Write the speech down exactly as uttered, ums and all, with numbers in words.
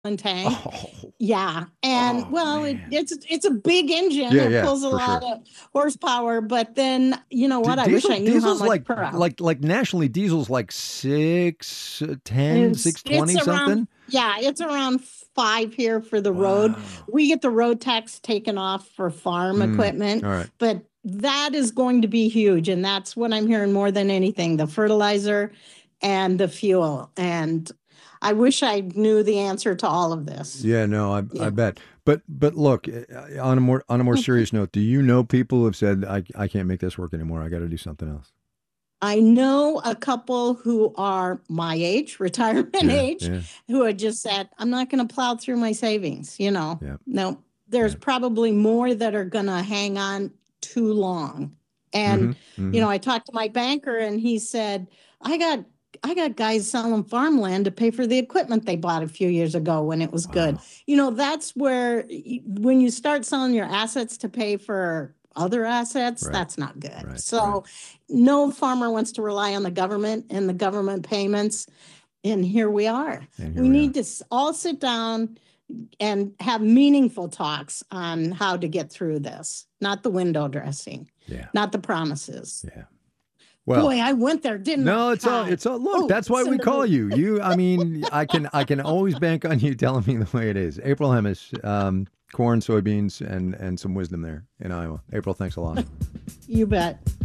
tank. Oh, Yeah. And oh well, it, man. it's it's a big engine. Yeah, It yeah, pulls a for lot sure. of horsepower, but then you know D- what? I wish diesel I knew how diesel's much like per hour. like like nationally diesel's like six uh, ten, It's six it's twenty around something. yeah, it's around five here for the road. Wow. We get the road tax taken off for farm Mm, equipment, all right. but that is going to be huge, and that's what I'm hearing more than anything, the fertilizer and the fuel. And I wish I knew the answer to all of this. Yeah, no, I I Yeah. bet. But but look, uh, on a more on a more serious note, do you know people who have said I I can't make this work anymore. I got to do something else. I know a couple who are my age, retirement Yeah, age, yeah, who had just said, I'm not going to plow through my savings. You know, yeah, no, there's yeah. probably more that are going to hang on too long. Mm-hmm. And, you Mm-hmm. know, I talked to my banker and he said, I got I got guys selling farmland to pay for the equipment they bought a few years ago when it was good. Wow. You know, that's where y- when you start selling your assets to pay for other assets, Right. that's not good. Right. Right. So no farmer wants to rely on the government and the government payments. And here we are. And here We we are. need to all sit down and have meaningful talks on how to get through this, not the window dressing, Yeah. not the promises. Yeah. Well, Boy, I went there, didn't I? no, it's all God. it's all look, Oh, that's why we call Cinderella. you. You I mean, I can I can always bank on you telling me the way it is. April Hemis, um, corn, soybeans, and and some wisdom there in Iowa. April, thanks a lot. You bet.